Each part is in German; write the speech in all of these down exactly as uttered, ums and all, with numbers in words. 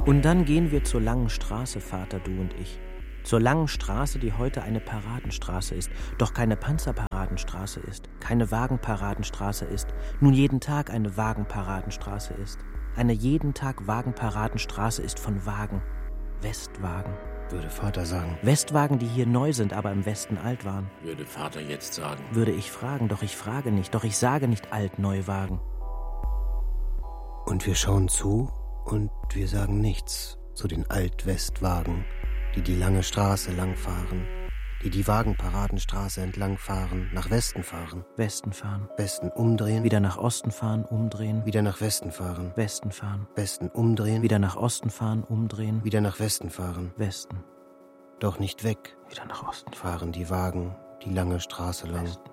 Und dann gehen wir zur langen Straße, Vater, du und ich. Zur langen Straße, die heute eine Paradenstraße ist, doch keine Panzerparadenstraße ist, keine Wagenparadenstraße ist, nun jeden Tag eine Wagenparadenstraße ist. Eine jeden Tag Wagenparadenstraße ist von Wagen, Westwagen. Würde Vater sagen. Westwagen, die hier neu sind, aber im Westen alt waren. Würde Vater jetzt sagen. Würde ich fragen, doch ich frage nicht, doch ich sage nicht alt-Neuwagen. Und wir schauen zu und wir sagen nichts zu den Alt-Westwagen, die die lange Straße langfahren, die die Wagenparadenstraße entlangfahren, nach Westen fahren. Westen fahren. Westen umdrehen. Wieder nach Osten fahren, umdrehen. Wieder nach Westen fahren. Westen fahren. Westen umdrehen. Wieder nach Osten fahren, umdrehen. Wieder nach Westen fahren. Westen. Doch nicht weg. Wieder nach Osten fahren die Wagen die lange Straße lang. Westen.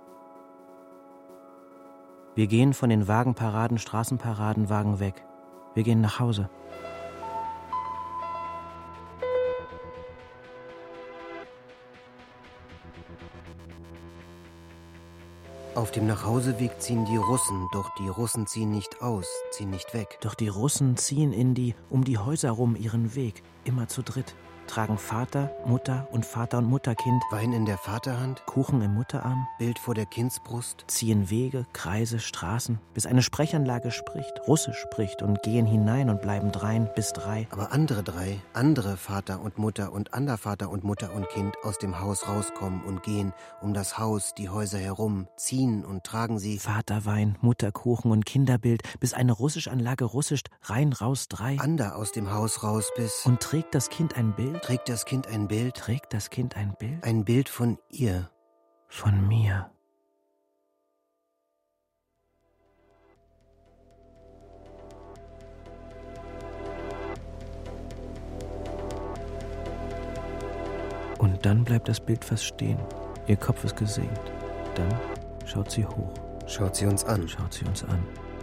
Wir gehen von den Wagenparaden, Straßenparadenwagen weg. Wir gehen nach Hause. Auf dem Nachhauseweg ziehen die Russen, doch die Russen ziehen nicht aus, ziehen nicht weg. Doch die Russen ziehen in die, um die Häuser rum ihren Weg, immer zu dritt. Tragen Vater, Mutter und Vater und Mutterkind. Wein in der Vaterhand. Kuchen im Mutterarm. Bild vor der Kindsbrust. Ziehen Wege, Kreise, Straßen, bis eine Sprechanlage spricht, Russisch spricht und gehen hinein und bleiben drein bis drei. Aber andere drei, andere Vater und Mutter und ander Vater und Mutter und Kind aus dem Haus rauskommen und gehen um das Haus, die Häuser herum, ziehen und tragen sie. Vaterwein, Mutterkuchen und Kinderbild, bis eine Russischanlage russischt, rein, raus, drei. Ander aus dem Haus raus bis... Und trägt das Kind ein Bild? Trägt das Kind ein Bild? Trägt das Kind ein Bild? Ein Bild von ihr. Von mir. Und dann bleibt das Bild fast stehen. Ihr Kopf ist gesenkt. Dann schaut sie hoch. Schaut sie uns an. Schaut sie uns an.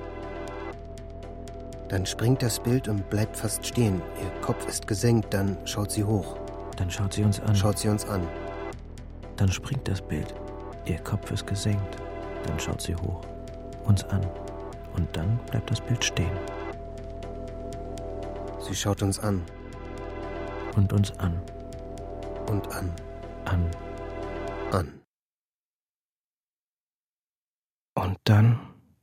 Dann springt das Bild und bleibt fast stehen. Ihr Kopf ist gesenkt, dann schaut sie hoch. Dann schaut sie uns an. Schaut sie uns an. Dann springt das Bild. Ihr Kopf ist gesenkt. Dann schaut sie hoch. Uns an. Und dann bleibt das Bild stehen. Sie schaut uns an. Und uns an. Und an. An. An. Und dann.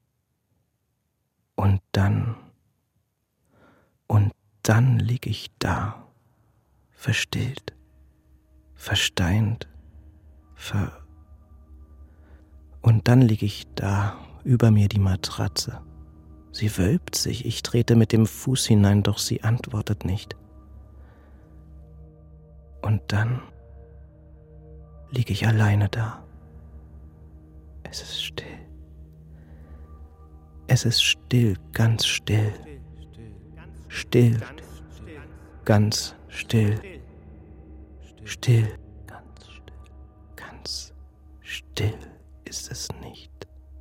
Und dann. Und dann lieg ich da, verstillt, versteint, ver... Und dann lieg ich da, über mir die Matratze. Sie wölbt sich, ich trete mit dem Fuß hinein, doch sie antwortet nicht. Und dann lieg ich alleine da. Es ist still. Es ist still, ganz still. Still, ganz still, still, ganz still, ganz still ist es nicht.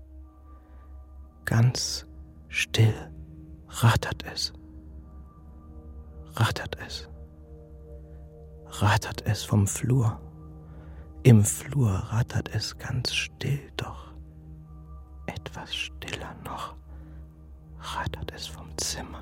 Ganz still rattert es, rattert es, rattert es vom Flur. Im Flur rattert es ganz still, doch etwas stiller noch rattert es vom Zimmer.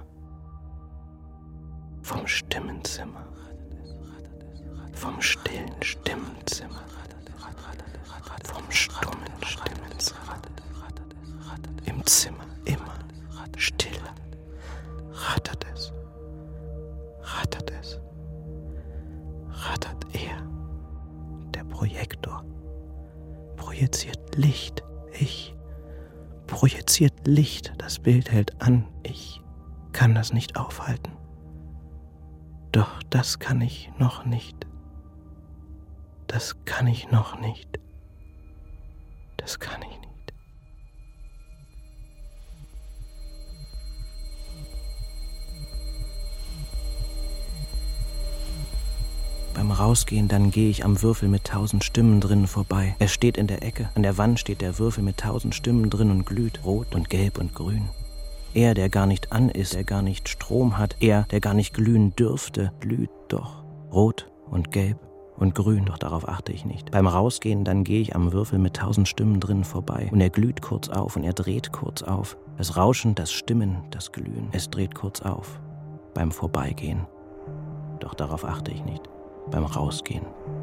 Vom Stimmenzimmer, vom stillen Stimmenzimmer, vom stummen Stimmenzimmer, im Zimmer immer stiller, rattert es, rattert es, rattert er, der Projektor, projiziert Licht, ich, projiziert Licht, das Bild hält an, ich kann das nicht aufhalten. Doch das kann ich noch nicht. Das kann ich noch nicht. Das kann ich nicht. Beim Rausgehen, dann gehe ich am Würfel mit tausend Stimmen drinnen vorbei. Er steht in der Ecke, an der Wand steht der Würfel mit tausend Stimmen drin und glüht, rot und gelb und grün. Er, der gar nicht an ist, der gar nicht Strom hat, er, der gar nicht glühen dürfte, glüht doch. Rot und gelb und grün, doch darauf achte ich nicht. Beim Rausgehen, dann gehe ich am Würfel mit tausend Stimmen drinnen vorbei. Und er glüht kurz auf und er dreht kurz auf. Das Rauschen, das Stimmen, das Glühen, es dreht kurz auf. beim Vorbeigehen. Doch darauf achte ich nicht. Beim Rausgehen.